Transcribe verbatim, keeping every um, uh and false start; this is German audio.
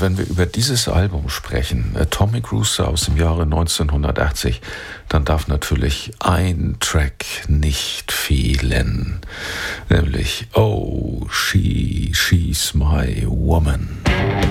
wenn wir über dieses Album sprechen, Atomic Rooster aus dem Jahre neunzehnhundertachtzig, dann darf natürlich ein Track nicht fehlen, nämlich Oh, She, She's My Woman.